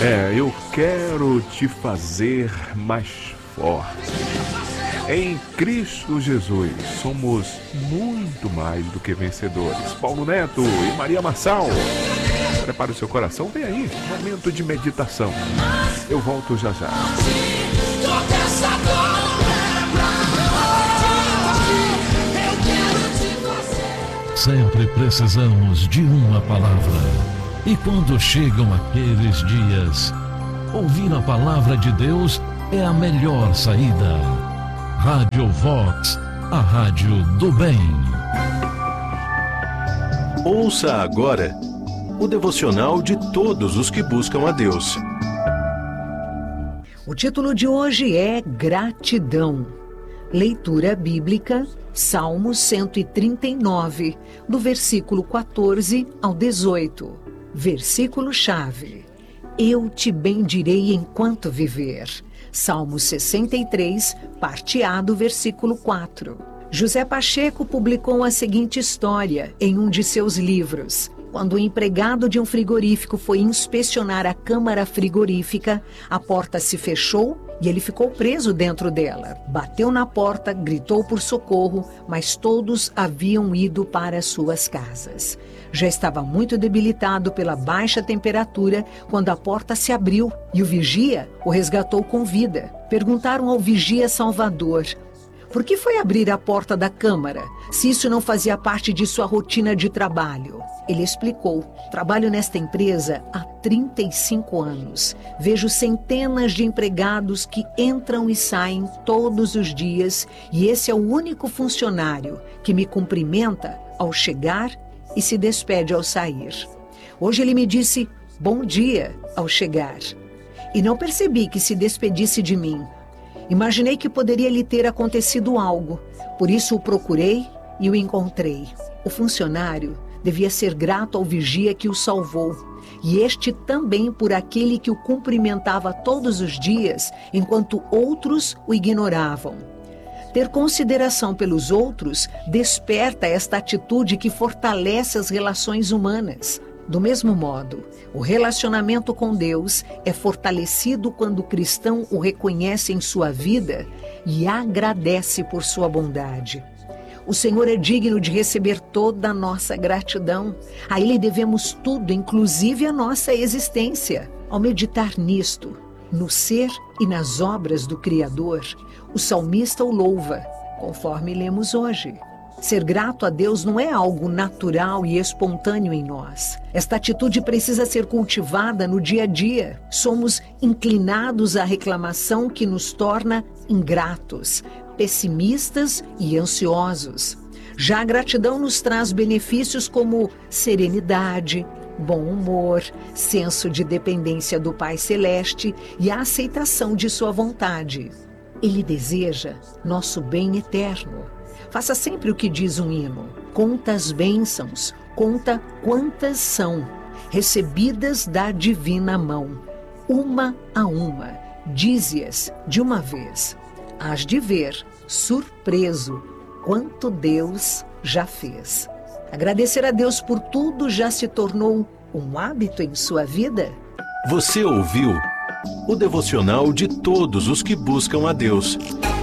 Eu quero te fazer mais forte. Em Cristo Jesus, somos muito mais do que vencedores. Paulo Neto e Maria Marçal. Prepare o seu coração, vem aí, momento de meditação. Eu volto já já. Sempre precisamos de uma palavra. E quando chegam aqueles dias, ouvir a palavra de Deus é a melhor saída. Rádio Vox, a rádio do bem. Ouça agora o devocional de todos os que buscam a Deus. O título de hoje é Gratidão. Leitura bíblica, Salmo 139, do versículo 14 ao 18. Versículo-chave: Eu te bendirei enquanto viver. Salmo 63, parte A do versículo 4. José Pacheco publicou a seguinte história em um de seus livros. Quando o empregado de um frigorífico foi inspecionar a câmara frigorífica, a porta se fechou e ele ficou preso dentro dela. Bateu na porta, gritou por socorro, mas todos haviam ido para suas casas. Já estava muito debilitado pela baixa temperatura quando a porta se abriu e o vigia o resgatou com vida. Perguntaram ao vigia Salvador: por que foi abrir a porta da câmara, se isso não fazia parte de sua rotina de trabalho? Ele explicou: trabalho nesta empresa há 35 anos. Vejo centenas de empregados que entram e saem todos os dias e esse é o único funcionário que me cumprimenta ao chegar e se despede ao sair. Hoje ele me disse bom dia ao chegar e não percebi que se despedisse de mim. Imaginei que poderia lhe ter acontecido algo, por isso o procurei e o encontrei. O funcionário devia ser grato ao vigia que o salvou, e este também por aquele que o cumprimentava todos os dias, enquanto outros o ignoravam. Ter consideração pelos outros desperta esta atitude que fortalece as relações humanas. Do mesmo modo, o relacionamento com Deus é fortalecido quando o cristão o reconhece em sua vida e agradece por sua bondade. O Senhor é digno de receber toda a nossa gratidão. A Ele devemos tudo, inclusive a nossa existência. Ao meditar nisto, no ser e nas obras do Criador, o salmista o louva, conforme lemos hoje. Ser grato a Deus não é algo natural e espontâneo em nós. Esta atitude precisa ser cultivada no dia a dia. Somos inclinados à reclamação que nos torna ingratos, pessimistas e ansiosos. Já a gratidão nos traz benefícios como serenidade, bom humor, senso de dependência do Pai Celeste e a aceitação de sua vontade. Ele deseja nosso bem eterno. Faça sempre o que diz um hino. Conta as bênçãos, conta quantas são, recebidas da divina mão. Uma a uma, dize-as de uma vez. Hás de ver, surpreso, quanto Deus já fez. Agradecer a Deus por tudo já se tornou um hábito em sua vida? Você ouviu o devocional de todos os que buscam a Deus.